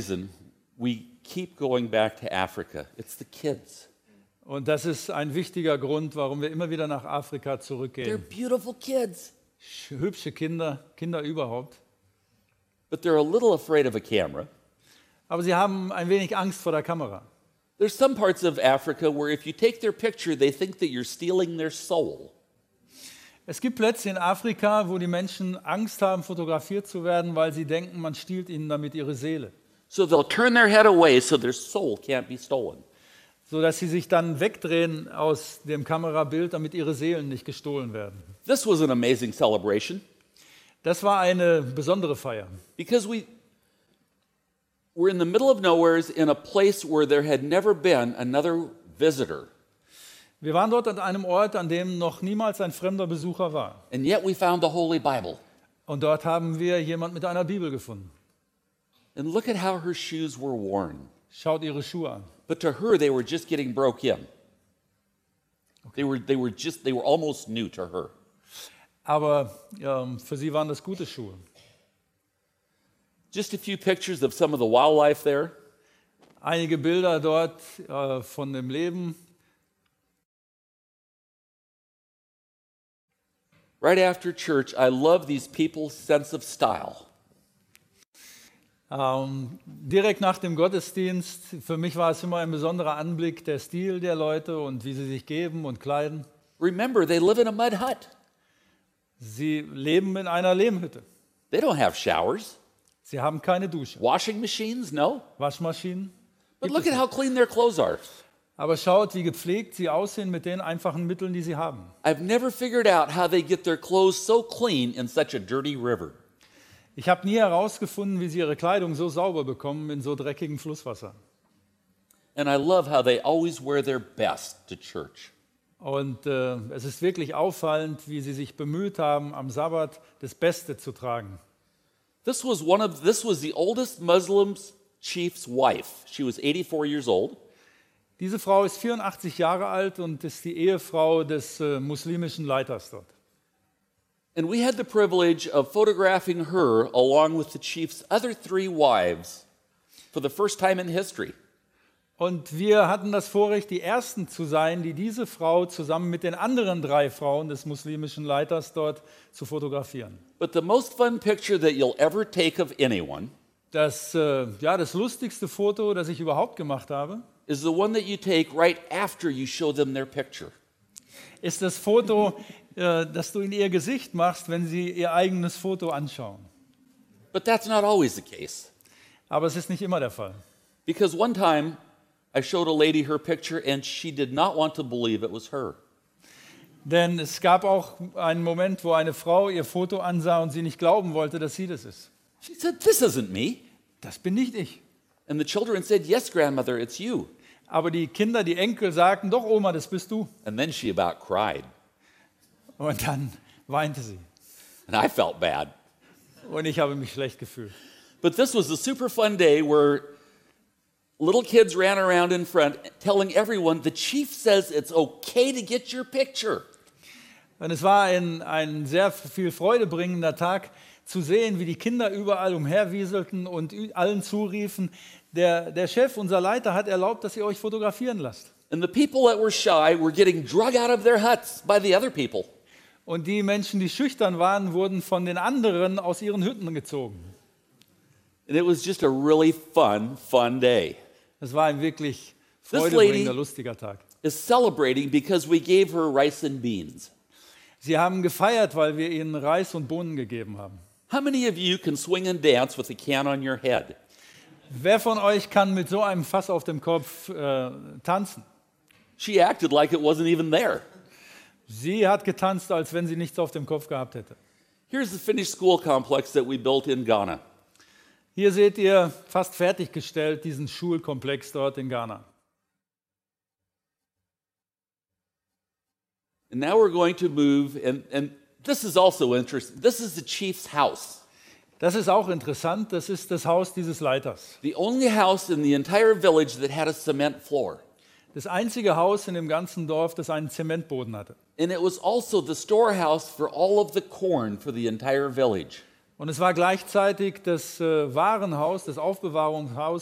reason we keep going back to Africa. It's the kids. Und das ist ein wichtiger Grund, warum wir immer wieder nach Afrika They're zurückgehen. beautiful kids, Hübsche Kinder, Kinder überhaupt. but they're a little afraid of a camera. Aber sie haben ein wenig Angst vor der Kamera. There's some parts of Africa where if you take their picture, they think that you're stealing their soul. Es gibt Plätze in Afrika, wo die Menschen Angst haben, fotografiert zu werden, weil sie denken, man stiehlt ihnen damit ihre Seele. So they'll turn their head away so their soul can't be stolen. Sodass sie sich dann wegdrehen aus dem Kamerabild, damit ihre Seelen nicht gestohlen werden. This was an amazing celebration Das war eine besondere Feier. because we're in the middle of nowhere in a place where there had never been another visitor. Wir waren dort an einem Ort, an dem noch niemals ein fremder Besucher war. And yet we found the Holy Bible. Und dort haben wir jemand mit einer Bibel gefunden. And look at how her shoes were worn. Schaut ihre Schuhe an. But to her, they were just getting broke in. They were almost new to her. Aber für sie waren das gute Schuhe. Just a few pictures of some of the wildlife there. Einige Bilder dort von dem Leben. Right after church, I love these people's sense of style. Direkt nach dem Gottesdienst, für mich war es immer ein besonderer Anblick, der Stil der Leute und wie sie sich geben und kleiden. Remember, they live in a mud hut. Sie leben in einer Lehmhütte. They don't have showers. Sie haben keine Dusche, Washing machines, no. Waschmaschinen. But look at how clean their clothes are. Aber schaut, wie gepflegt sie aussehen mit den einfachen Mitteln, die sie haben. I've never figured out how they get their clothes so clean in such a dirty river. Ich habe nie herausgefunden, wie sie ihre Kleidung so sauber bekommen in so dreckigem Flusswasser. And I love how they always wear their best to church. Und es ist wirklich auffallend, wie sie sich bemüht haben, am Sabbat das Beste zu tragen. This was the oldest Muslim chief's wife. She was 84 years old. Diese Frau ist 84 Jahre alt und ist die Ehefrau des muslimischen Leiters dort. And we had the privilege of photographing her along with the chief's other 3 wives for the first time in history. Und wir hatten das Vorrecht, die Ersten zu sein, die diese Frau zusammen mit den anderen 3 Frauen des muslimischen Leiters dort zu fotografieren. But the most fun picture that you'll ever take of anyone Das lustigste Foto, das ich überhaupt gemacht habe, is the one that you take right after you show them their picture. ist das Foto, das du in ihr Gesicht machst, wenn sie ihr eigenes Foto anschauen. But that's not always the case. Aber es ist nicht immer der Fall. Because one time I showed a lady her picture and she did not want to believe it was her. Denn es gab auch einen Moment, wo eine Frau ihr Foto ansah und sie nicht glauben wollte, dass sie das ist. She said, "This isn't me." Das bin nicht ich. And the children said, "Yes, grandmother, it's you." Aber die Kinder, die Enkel sagten, doch Oma, das bist du. And then she about cried. Und dann weinte sie. And I felt bad. Und ich habe mich schlecht gefühlt. But this was a super fun day where little kids ran around in front telling everyone, "The chief says it's okay to get your picture." Und es war ein sehr viel Freude bringender Tag, zu sehen, wie die Kinder überall umherwieselten und allen zuriefen, der Chef, unser Leiter, hat erlaubt, dass ihr euch fotografieren lasst. And the people that were shy were getting drug out of their huts by the other people. Und die Menschen, die schüchtern waren, wurden von den anderen aus ihren Hütten gezogen. And it was just a really fun day. Es war ein wirklich This freudebringender, lady- lustiger Tag. Is celebrating because we gave her rice and beans. Sie haben gefeiert, weil wir ihnen Reis und Bohnen gegeben haben. How many of you can swing and dance with a can on your head? Wer von euch kann mit so einem Fass auf dem Kopf tanzen? She acted like it wasn't even there. Sie hat getanzt, als wenn sie nichts auf dem Kopf gehabt hätte. Here's the finished school complex that we built in Ghana. Hier seht ihr fast fertiggestellt diesen Schulkomplex dort in Ghana. And now we're going to move, and this is also interesting. This is the chief's house. Das ist auch interessant, das ist das Haus dieses Leiters. The only house in the entire village that had a cement floor. Das einzige Haus in dem ganzen Dorf, das einen Zementboden hatte. And it was also the storehouse for all of the corn for the entire village. Und es war gleichzeitig das Warenhaus, das Aufbewahrungshaus